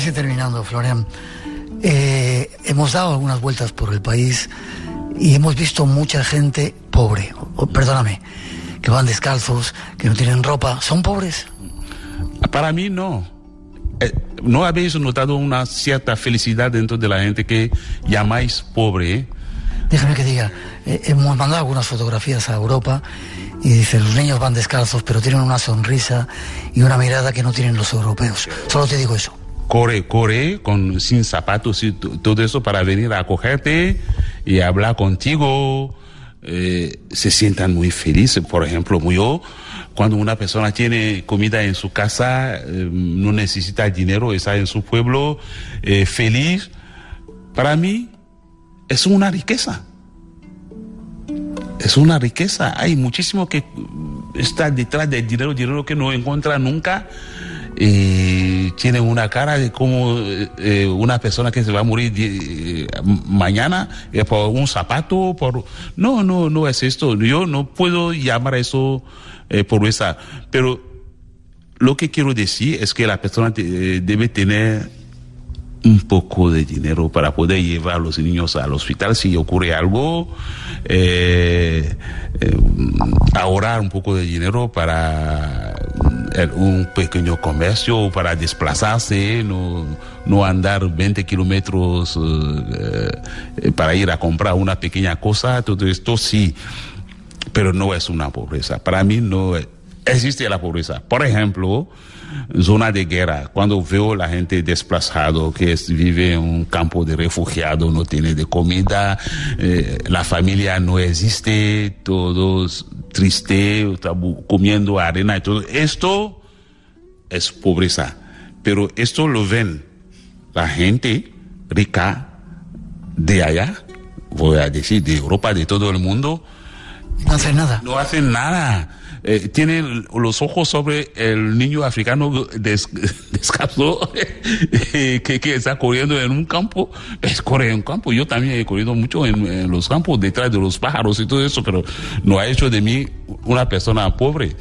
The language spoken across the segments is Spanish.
casi terminando, Florian. Hemos dado algunas vueltas por el país y hemos visto mucha gente pobre, perdóname, que van descalzos, que no tienen ropa. ¿Son pobres? Para mí no. ¿No habéis notado una cierta felicidad dentro de la gente que llamáis pobre? Déjame que diga, hemos mandado algunas fotografías a Europa y dice, los niños van descalzos, pero tienen una sonrisa y una mirada que no tienen los europeos. Solo te digo eso. Corre sin zapatos y todo eso para venir a acogerte y hablar contigo. Se sientan muy felices. Por ejemplo, yo, cuando una persona tiene comida en su casa, no necesita dinero, está en su pueblo, feliz, para mí es una riqueza. Es una riqueza. Hay muchísimo que está detrás del dinero que no encuentra nunca. Tiene una cara de como una persona que se va a morir mañana por un zapato, no es esto. Yo no puedo llamar a eso pobreza, pero lo que quiero decir es que la persona debe tener un poco de dinero para poder llevar a los niños al hospital si ocurre algo, ahorrar un poco de dinero para un pequeño comercio, para desplazarse, no andar 20 kilómetros para ir a comprar una pequeña cosa. Todo esto sí, pero no es una pobreza. Para mí no existe la pobreza. Por ejemplo, zona de guerra, cuando veo la gente desplazado que vive en un campo de refugiados, no tiene de comida, la familia no existe, todos tristes, comiendo arena y todo. Esto es pobreza, pero esto lo ven la gente rica de allá, voy a decir de Europa, de todo el mundo. No hacen nada. No hacen nada. Tienen los ojos sobre el niño africano descalzo que está corriendo en un campo. Corre en un campo. Yo también he corrido mucho en los campos, detrás de los pájaros y todo eso, pero no ha hecho de mí una persona pobre.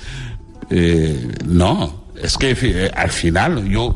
No, es que al final yo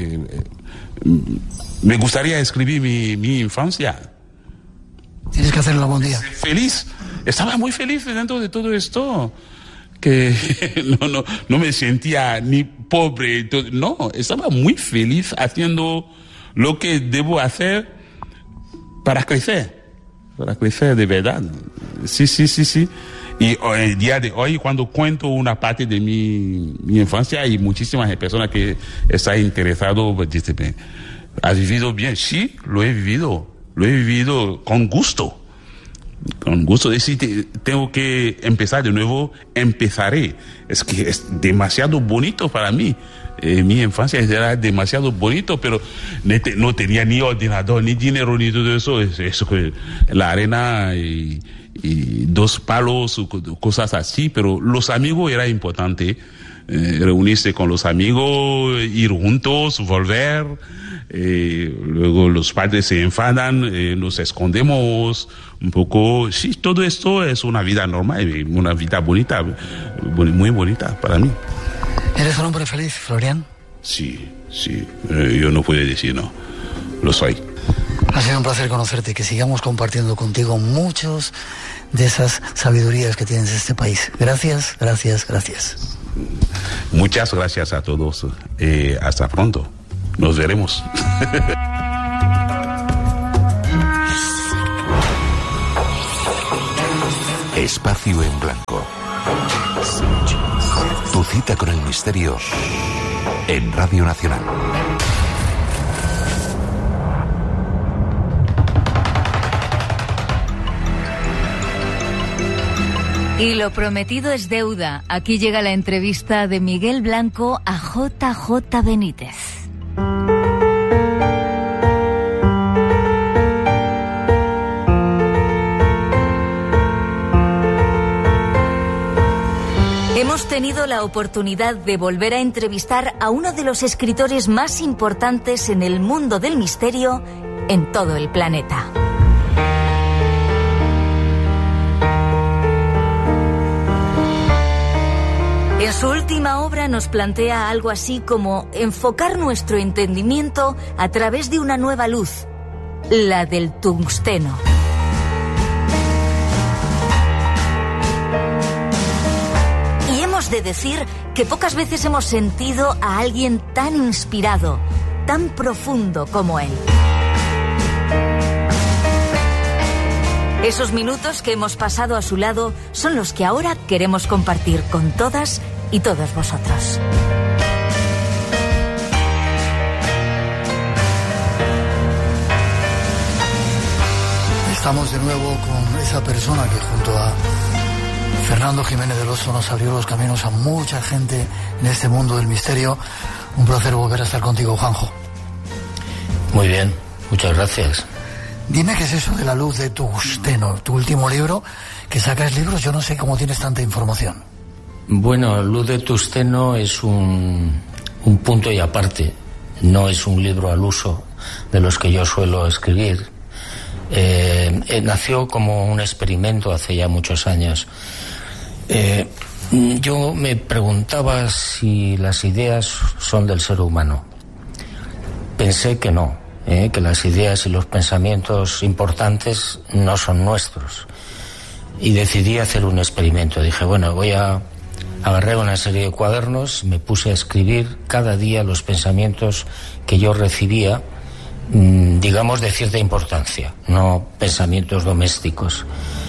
me gustaría escribir mi infancia. Tienes que hacerlo algún día. Feliz. Estaba muy feliz dentro de todo esto. Que no me sentía ni pobre, no, estaba muy feliz haciendo lo que debo hacer para crecer de verdad. Sí. Y el día de hoy, cuando cuento una parte de mi infancia, hay muchísimas personas que están interesadas, dicen, ¿has vivido bien? Sí, lo he vivido con gusto. Con gusto. Si tengo que empezar de nuevo, empezaré. Es que es demasiado bonito para mí. Mi infancia era demasiado bonito, pero no tenía ni ordenador, ni dinero, ni todo eso. Eso la arena y 2 palos, cosas así. Pero los amigos era importante. Reunirse con los amigos, ir juntos, volver. Luego los padres se enfadan, nos escondemos un poco. Sí, todo esto es una vida normal, una vida bonita, muy bonita para mí. ¿Eres un hombre feliz, Florian? Sí, yo no puedo decir no, lo soy. Ha sido un placer conocerte y que sigamos compartiendo contigo muchos de esas sabidurías que tienes de este país. Gracias. Muchas gracias a todos. Hasta pronto. Nos veremos. Espacio en Blanco. Tu cita con el misterio en Radio Nacional. Y lo prometido es deuda. Aquí llega la entrevista de Miguel Blanco a JJ Benítez. Hemos tenido la oportunidad de volver a entrevistar a uno de los escritores más importantes en el mundo del misterio en todo el planeta. En su última obra nos plantea algo así como enfocar nuestro entendimiento a través de una nueva luz, la del tungsteno. Y hemos de decir que pocas veces hemos sentido a alguien tan inspirado, tan profundo como él. Esos minutos que hemos pasado a su lado son los que ahora queremos compartir con todas y todos vosotros. Estamos de nuevo con esa persona que junto a Fernando Jiménez del Oso nos abrió los caminos a mucha gente en este mundo del misterio. Un placer volver a estar contigo, Juanjo. Muy bien, muchas gracias. Dime qué es eso de la luz de tungsteno, tu último libro, que sacas libros, yo no sé cómo tienes tanta información. Bueno, luz de tungsteno es un punto y aparte, no es un libro al uso de los que yo suelo escribir. Nació como un experimento hace ya muchos años. Yo me preguntaba si las ideas son del ser humano. Pensé que no. Que las ideas y los pensamientos importantes no son nuestros. Y decidí hacer un experimento. Dije, bueno, agarré una serie de cuadernos, me puse a escribir cada día los pensamientos que yo recibía, digamos, de cierta importancia, no pensamientos domésticos.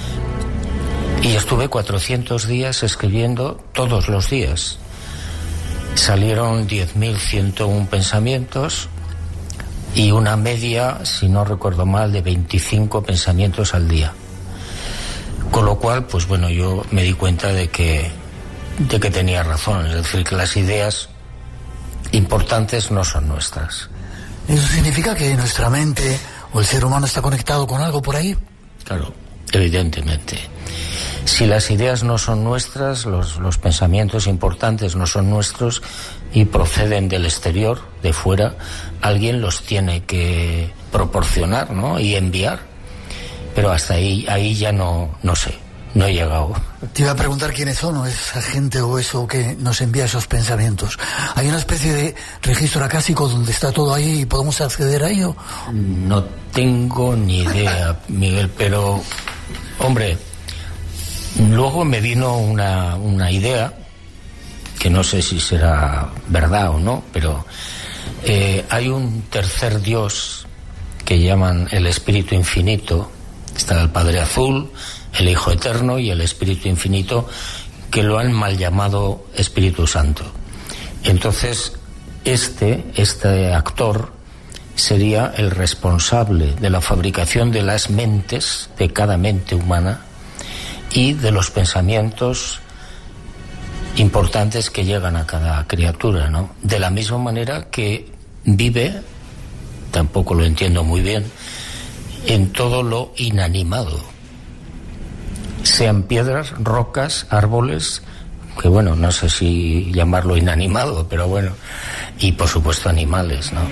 Y estuve 400 días escribiendo todos los días. Salieron 10.101 pensamientos y una media, si no recuerdo mal, de 25 pensamientos al día. Con lo cual, pues bueno, yo me di cuenta de que tenía razón, es decir, que las ideas importantes no son nuestras. ¿Eso significa que nuestra mente o el ser humano está conectado con algo por ahí? Claro, evidentemente. Si las ideas no son nuestras, los pensamientos importantes no son nuestros y proceden del exterior, de fuera, alguien los tiene que proporcionar, ¿no? Y enviar. Pero hasta ahí ya no sé, no he llegado. Te iba a preguntar quiénes son, o esa gente o eso que nos envía esos pensamientos. ¿Hay una especie de registro acásico donde está todo ahí y podemos acceder a ello? No tengo ni idea, Miguel, pero, hombre, luego me vino una idea, que no sé si será verdad o no, pero hay un tercer Dios que llaman el Espíritu Infinito. Está el Padre Azul, el Hijo Eterno y el Espíritu Infinito, que lo han mal llamado Espíritu Santo. Entonces, este actor sería el responsable de la fabricación de las mentes, de cada mente humana, y de los pensamientos importantes que llegan a cada criatura, ¿no? De la misma manera que vive, tampoco lo entiendo muy bien, en todo lo inanimado, sean piedras, rocas, árboles, que bueno, no sé si llamarlo inanimado, pero bueno, y por supuesto animales, ¿no?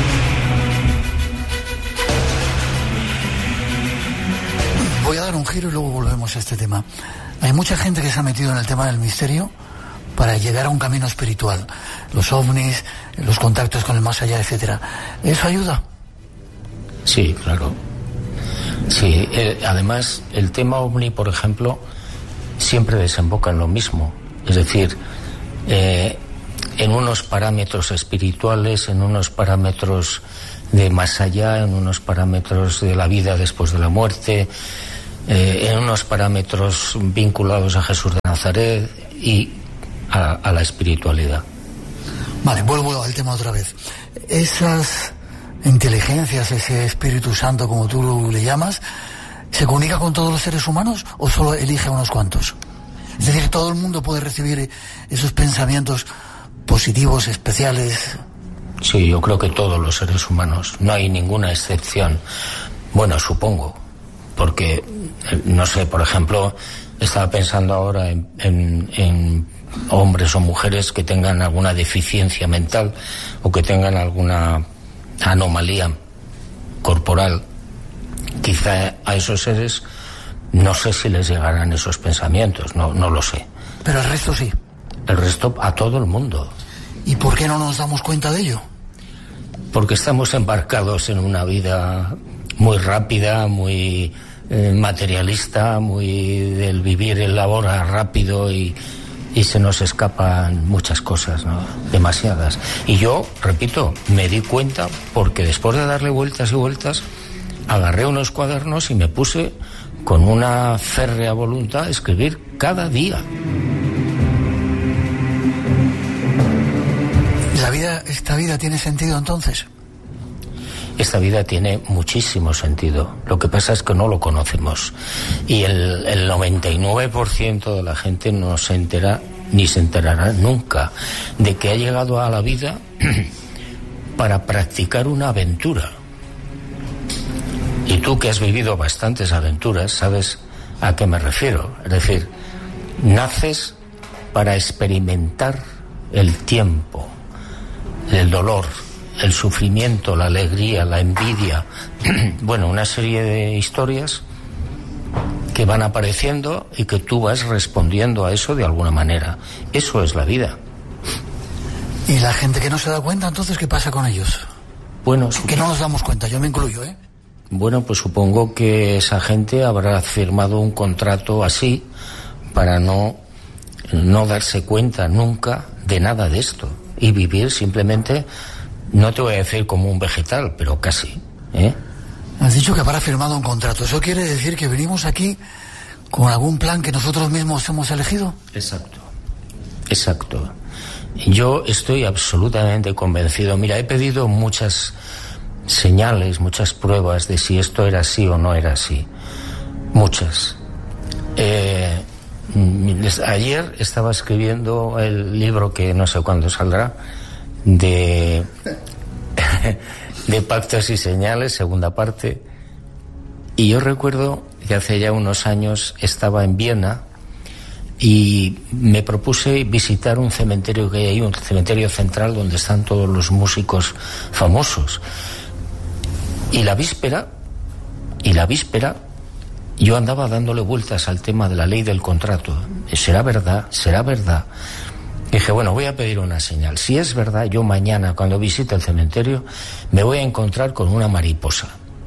Voy a dar un giro y luego volvemos a este tema. Hay mucha gente que se ha metido en el tema del misterio para llegar a un camino espiritual. Los ovnis, los contactos con el más allá, etcétera. ¿Eso ayuda? Sí, claro. Sí, además el tema ovni, por ejemplo, siempre desemboca en lo mismo. Es decir, en unos parámetros espirituales, en unos parámetros de más allá, en unos parámetros de la vida después de la muerte, en unos parámetros vinculados a Jesús de Nazaret y a la espiritualidad. Vale, vuelvo al tema otra vez. Esas inteligencias, ese Espíritu Santo, como tú le llamas, ¿se comunica con todos los seres humanos o solo elige a unos cuantos? Es decir, ¿todo el mundo puede recibir esos pensamientos positivos, especiales? Sí, yo creo que todos los seres humanos, no hay ninguna excepción. Bueno, supongo, porque, no sé, por ejemplo, estaba pensando ahora en hombres o mujeres que tengan alguna deficiencia mental o que tengan alguna anomalía corporal. Quizá a esos seres no sé si les llegarán esos pensamientos, no lo sé. Pero el resto sí. el resto a todo el mundo. ¿Y por qué no nos damos cuenta de ello? Porque estamos embarcados en una vida muy rápida, muy materialista, muy del vivir el ahora rápido y se nos escapan muchas cosas, ¿no? Demasiadas. Y yo, repito, me di cuenta porque después de darle vueltas y vueltas, agarré unos cuadernos y me puse con una férrea voluntad a escribir cada día. ¿Esta vida tiene sentido entonces? Esta vida tiene muchísimo sentido. Lo que pasa es que no lo conocemos. Y el 99% de la gente no se entera, ni se enterará nunca, de que ha llegado a la vida para practicar una aventura. Y tú, que has vivido bastantes aventuras, sabes a qué me refiero. Es decir, naces para experimentar el tiempo, el dolor, el sufrimiento, la alegría, la envidia, bueno, una serie de historias que van apareciendo y que tú vas respondiendo a eso de alguna manera. Eso es la vida. ¿Y la gente que no se da cuenta, entonces, qué pasa con ellos? Bueno, que no nos damos cuenta, yo me incluyo, ¿eh? Bueno, pues supongo que esa gente habrá firmado un contrato así para no darse cuenta nunca de nada de esto y vivir simplemente, no te voy a decir como un vegetal, pero casi, ¿eh? Has dicho que habrá firmado un contrato. ¿Eso quiere decir que venimos aquí con algún plan que nosotros mismos hemos elegido? Exacto. Yo estoy absolutamente convencido. Mira, he pedido muchas señales, muchas pruebas de si esto era así o no era así. Muchas. Ayer estaba escribiendo el libro que no sé cuándo saldrá, de Pactos y Señales, segunda parte, y yo recuerdo que hace ya unos años estaba en Viena y me propuse visitar un cementerio que hay ahí, un cementerio central donde están todos los músicos famosos, y la víspera yo andaba dándole vueltas al tema de la ley del contrato. ¿Será verdad? Dije, bueno, voy a pedir una señal. Si es verdad, yo mañana, cuando visite el cementerio, me voy a encontrar con una mariposa.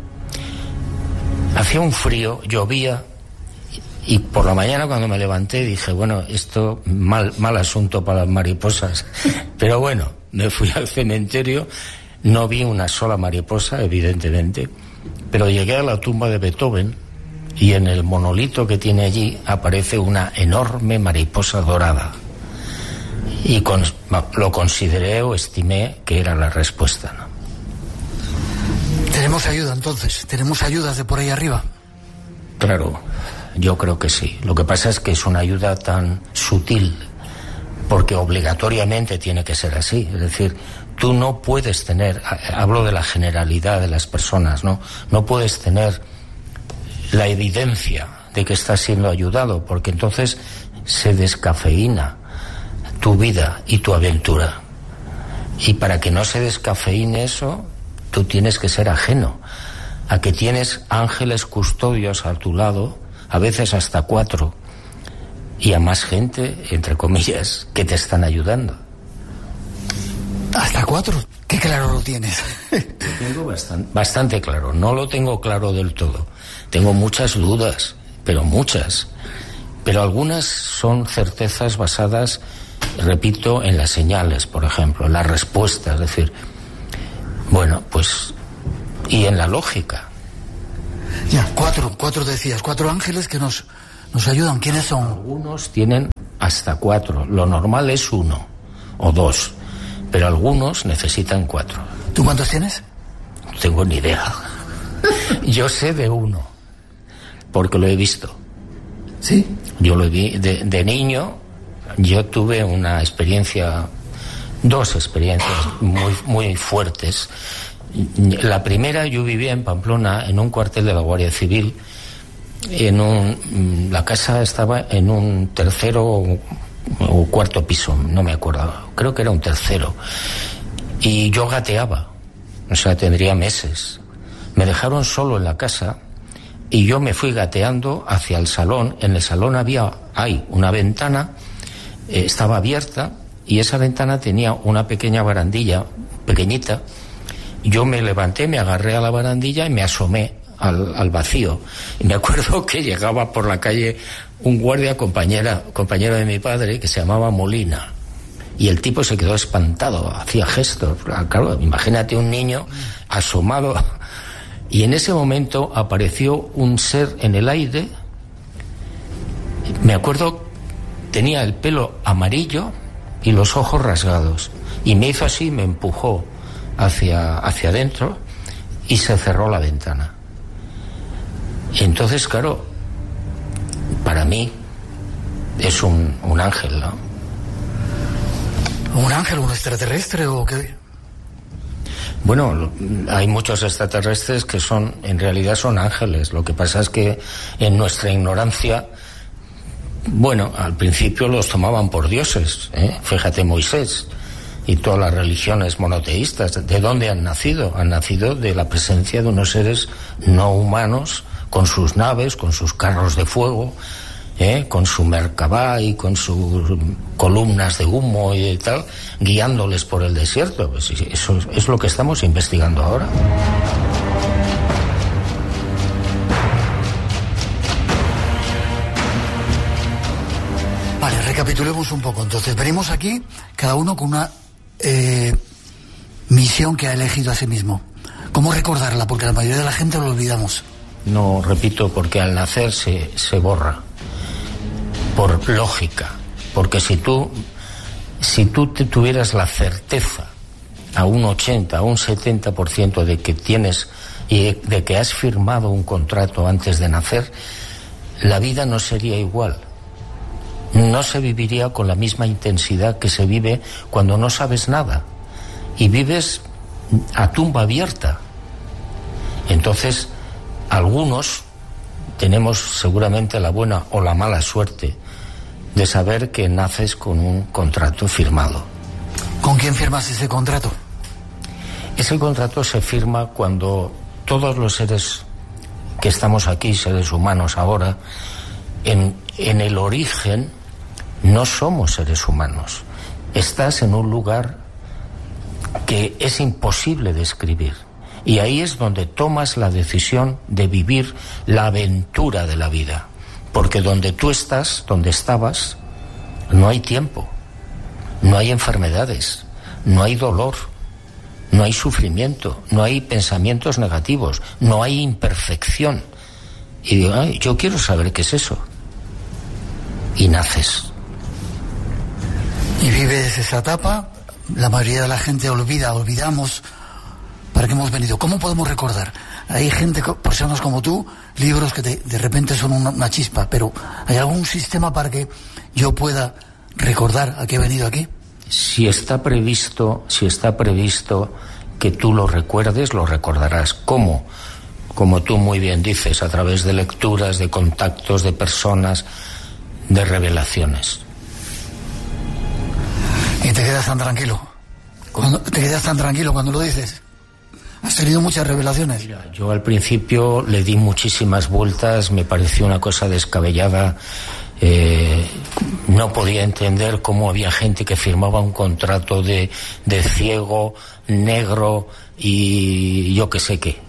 Hacía un frío, llovía, y por la mañana cuando me levanté dije, bueno, esto mal asunto para las mariposas. Pero bueno, me fui al cementerio, no vi una sola mariposa, evidentemente, pero llegué a la tumba de Beethoven y en el monolito que tiene allí aparece una enorme mariposa dorada. Y lo consideré o estimé que era la respuesta, ¿no? ¿Tenemos ayuda entonces? ¿Tenemos ayudas de por ahí arriba? Claro, yo creo que sí. Lo que pasa es que es una ayuda tan sutil, porque obligatoriamente tiene que ser así. Es decir, tú no puedes tener, hablo de la generalidad de las personas, ¿no? No puedes tener la evidencia de que estás siendo ayudado, porque entonces se descafeína tu vida y tu aventura. Y para que no se descafeíne eso, tú tienes que ser ajeno a que tienes ángeles custodios a tu lado, a veces hasta 4, y a más gente, entre comillas, que te están ayudando. ¿Hasta 4? ¿Qué claro lo tienes? Lo tengo bastante claro. No lo tengo claro del todo. Tengo muchas dudas, pero muchas. Pero algunas son certezas basadas, repito, en las señales, por ejemplo, en las respuestas. Es decir, bueno, pues, y en la lógica. Ya, 4 decías, 4 ángeles que nos ayudan. ¿Quiénes son? Algunos tienen hasta 4. Lo normal es 1 o 2. Pero algunos necesitan 4. ¿Tú cuántos tienes? No tengo ni idea. Yo sé de 1, porque lo he visto. ¿Sí? Yo lo vi de niño. Yo tuve una experiencia, 2 experiencias muy, muy fuertes. La primera, yo vivía en Pamplona, en un cuartel de la Guardia Civil. La casa estaba en un tercero o cuarto piso, no me acuerdo, creo que era un tercero, y yo gateaba, o sea, tendría meses. Me dejaron solo en la casa y yo me fui gateando hacia el salón. En el salón hay una ventana estaba abierta y esa ventana tenía una pequeña barandilla, pequeñita. Yo me levanté, me agarré a la barandilla y me asomé al vacío. Y me acuerdo que llegaba por la calle un guardia compañero de mi padre, que se llamaba Molina. Y el tipo se quedó espantado, hacía gestos. Claro, imagínate un niño asomado. Y en ese momento apareció un ser en el aire. Me acuerdo, tenía el pelo amarillo y los ojos rasgados. Y me hizo así, me empujó hacia adentro y se cerró la ventana. Entonces, claro, para mí es un ángel, ¿no? ¿Un ángel, un extraterrestre o qué? Bueno, hay muchos extraterrestres que en realidad son ángeles. Lo que pasa es que en nuestra ignorancia, bueno, al principio los tomaban por dioses, ¿eh? Fíjate, Moisés y todas las religiones monoteístas. ¿De dónde han nacido? Han nacido de la presencia de unos seres no humanos, con sus naves, con sus carros de fuego, con su Merkabah y con sus columnas de humo y tal, guiándoles por el desierto. Pues eso es lo que estamos investigando ahora. Vale, recapitulemos un poco. Entonces, venimos aquí, cada uno con una misión que ha elegido a sí mismo. ¿Cómo recordarla? Porque la mayoría de la gente lo olvidamos. No, repito, porque al nacer se borra. Por lógica. Porque si tú tuvieras la certeza a un 80, a un 70% de que tienes y de que has firmado un contrato antes de nacer, la vida no sería igual. No se viviría con la misma intensidad que se vive cuando no sabes nada y vives a tumba abierta. Entonces, algunos tenemos seguramente la buena o la mala suerte de saber que naces con un contrato firmado. ¿Con quién firmas ese contrato? Ese contrato se firma cuando todos los seres que estamos aquí, seres humanos ahora, en el origen no somos seres humanos. Estás en un lugar que es imposible describir. Y ahí es donde tomas la decisión de vivir la aventura de la vida. Porque donde tú estás, donde estabas, no hay tiempo, no hay enfermedades, no hay dolor, no hay sufrimiento, no hay pensamientos negativos, no hay imperfección. Y digo, ay, yo quiero saber qué es eso. Y naces. Y vives esa etapa, la mayoría de la gente olvidamos para qué hemos venido. ¿Cómo podemos recordar? Hay gente, personas como tú, libros que de repente son una chispa, pero ¿hay algún sistema para que yo pueda recordar a qué he venido aquí? Si está previsto que tú lo recuerdes, lo recordarás. ¿Cómo? Como tú muy bien dices, a través de lecturas, de contactos, de personas, de revelaciones. ¿Y te quedas tan tranquilo? Cuando lo dices? ¿Has tenido muchas revelaciones? Mira, yo al principio le di muchísimas vueltas, me pareció una cosa descabellada. No podía entender cómo había gente que firmaba un contrato de ciego, negro y yo qué sé qué.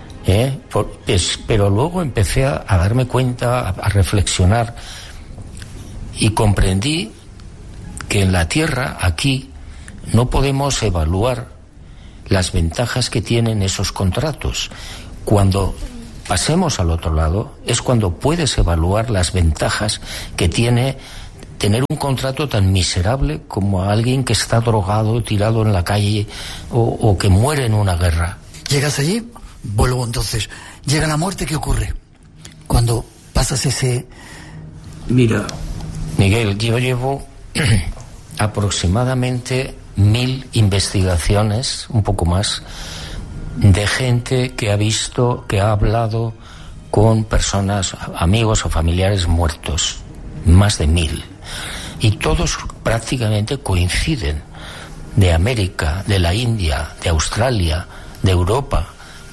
Pero luego empecé a darme cuenta, a reflexionar y comprendí que en la Tierra, aquí, no podemos evaluar las ventajas que tienen esos contratos. Cuando pasemos al otro lado es cuando puedes evaluar las ventajas que tiene tener un contrato tan miserable como a alguien que está drogado, tirado en la calle o que muere en una guerra. Llegas allí, vuelvo entonces. Llega la muerte, ¿qué ocurre? Cuando pasas ese... Mira, Miguel, yo llevo aproximadamente 1000 investigaciones, un poco más, de gente que ha visto, que ha hablado con personas, amigos o familiares muertos, más de 1000. Y todos prácticamente coinciden, de América, de la India, de Australia, de Europa.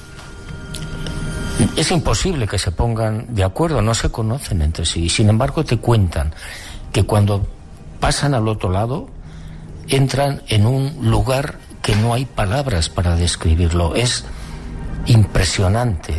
Es imposible que se pongan de acuerdo, no se conocen entre sí. Y sin embargo te cuentan que cuando pasan al otro lado, entran en un lugar que no hay palabras para describirlo. Es impresionante.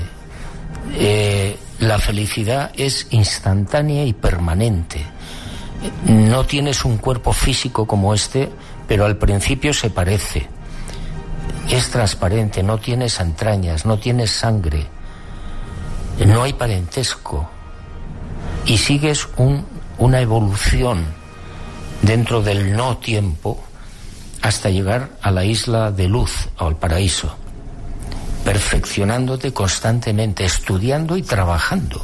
La felicidad es instantánea y permanente. No tienes un cuerpo físico como este, pero al principio se parece. Es transparente, no tienes entrañas, no tienes sangre, no hay parentesco. Y sigues una evolución dentro del no tiempo hasta llegar a la isla de luz, o al paraíso, perfeccionándote constantemente, estudiando y trabajando.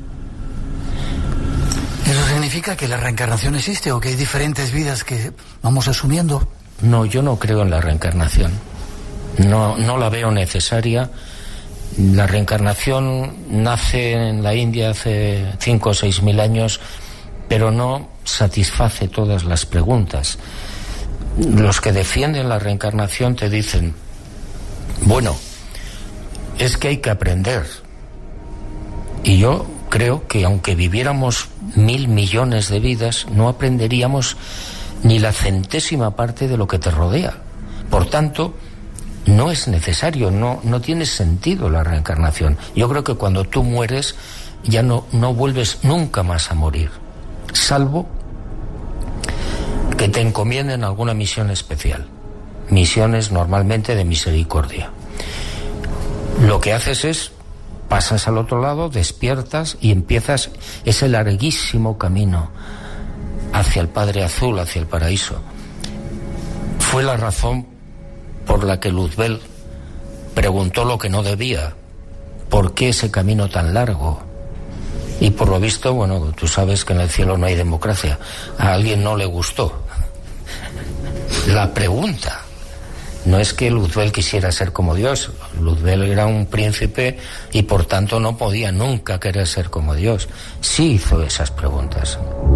¿Eso significa que la reencarnación existe o que hay diferentes vidas que vamos asumiendo? No, yo no creo en la reencarnación. No la veo necesaria. La reencarnación nace en la India hace 5 o 6 mil años, pero no satisface todas las preguntas. Los que defienden la reencarnación te dicen, bueno, es que hay que aprender. Y yo creo que aunque viviéramos 1.000 millones de vidas, no aprenderíamos ni la 100ª parte de lo que te rodea. Por tanto, no es necesario, no tiene sentido la reencarnación. Yo creo que cuando tú mueres ya no vuelves nunca más a morir, salvo que te encomienden alguna misión especial, misiones normalmente de misericordia. Lo que haces es, pasas al otro lado, despiertas y empiezas ese larguísimo camino hacia el Padre Azul, hacia el paraíso. Fue la razón por la que Luzbel preguntó lo que no debía. ¿Por qué ese camino tan largo? Y por lo visto, bueno, tú sabes que en el cielo no hay democracia. A alguien no le gustó la pregunta. No es que Luzbel quisiera ser como Dios. Luzbel era un príncipe y por tanto no podía nunca querer ser como Dios. Sí hizo esas preguntas.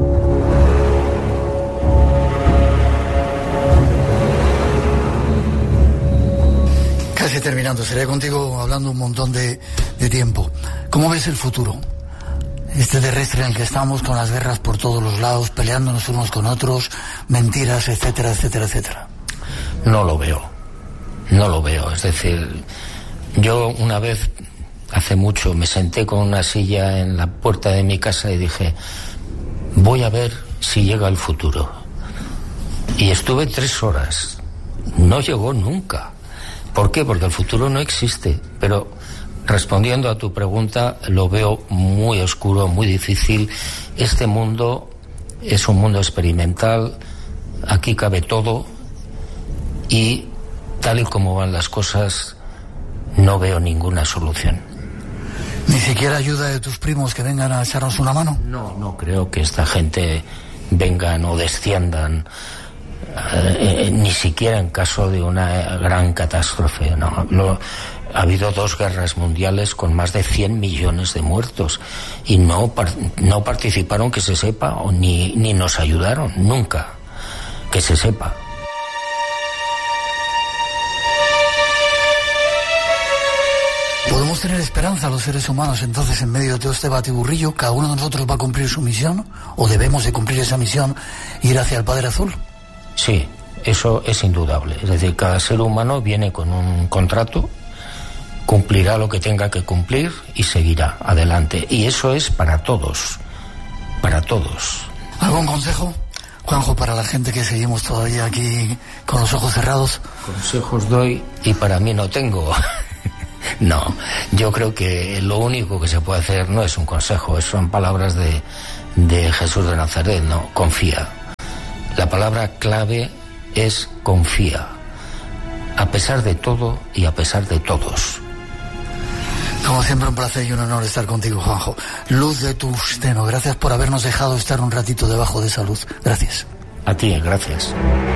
Casi terminando, seré contigo hablando un montón de tiempo. ¿Cómo ves el futuro? Este terrestre en el que estamos, con las guerras por todos los lados, peleándonos unos con otros, mentiras, etcétera, etcétera, etcétera. No lo veo. Es decir, yo una vez, hace mucho, me senté con una silla en la puerta de mi casa y dije, voy a ver si llega el futuro. Y estuve 3 horas. No llegó nunca. ¿Por qué? Porque el futuro no existe. Pero respondiendo a tu pregunta, lo veo muy oscuro, muy difícil. Este mundo es un mundo experimental. Aquí cabe todo. Y tal y como van las cosas, no veo ninguna solución. ¿Ni siquiera ayuda de tus primos que vengan a echarnos una mano? No creo que esta gente vengan o desciendan, ni siquiera en caso de una gran catástrofe. Ha habido 2 guerras mundiales con más de 100 millones de muertos y no participaron, que se sepa, ni nos ayudaron, nunca, que se sepa. ¿Podemos tener esperanza los seres humanos entonces en medio de todo este batiburrillo? ¿Cada uno de nosotros va a cumplir su misión? ¿O debemos de cumplir esa misión e ir hacia el Padre Azul? Sí, eso es indudable. Es decir, cada ser humano viene con un contrato, cumplirá lo que tenga que cumplir y seguirá adelante. Y eso es para todos, para todos. ¿Algún consejo, Juanjo, para la gente que seguimos todavía aquí con los ojos cerrados? Consejos doy y para mí no tengo. No, yo creo que lo único que se puede hacer no es un consejo, son palabras de Jesús de Nazaret, no, confía. La palabra clave es confía, a pesar de todo y a pesar de todos. Como siempre, un placer y un honor estar contigo, Juanjo. Luz de Tusteno, gracias por habernos dejado estar un ratito debajo de esa luz. Gracias. A ti, gracias.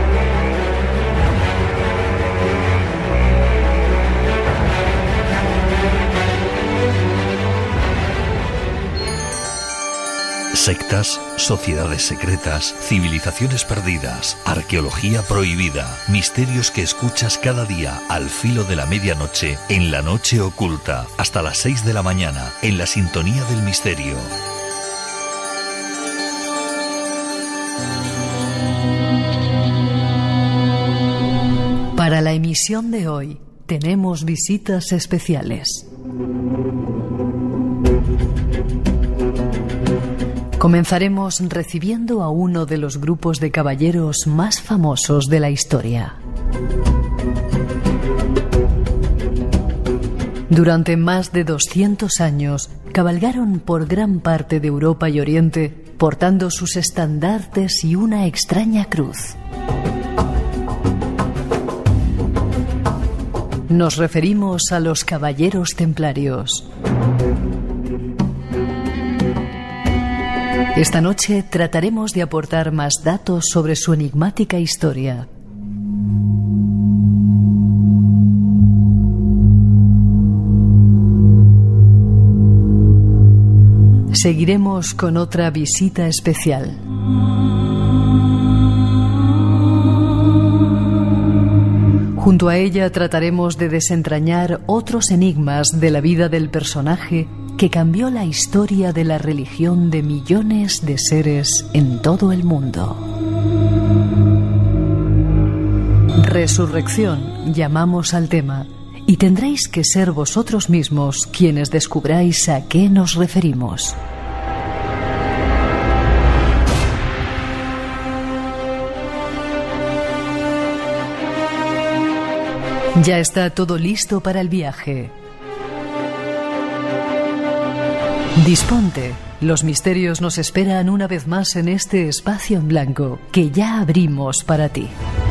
Sectas, sociedades secretas, civilizaciones perdidas, arqueología prohibida, misterios que escuchas cada día al filo de la medianoche, en La Noche Oculta, hasta las 6 de la mañana, en la sintonía del misterio. Para la emisión de hoy tenemos visitas especiales. Comenzaremos recibiendo a uno de los grupos de caballeros más famosos de la historia. Durante más de 200 años, cabalgaron por gran parte de Europa y Oriente, portando sus estandartes y una extraña cruz. Nos referimos a los caballeros templarios. Esta noche trataremos de aportar más datos sobre su enigmática historia. Seguiremos con otra visita especial. Junto a ella trataremos de desentrañar otros enigmas de la vida del personaje que cambió la historia de la religión de millones de seres en todo el mundo. Resurrección llamamos al tema, y tendréis que ser vosotros mismos quienes descubráis a qué nos referimos. Ya está todo listo para el viaje. Disponte, los misterios nos esperan una vez más en este espacio en blanco que ya abrimos para ti.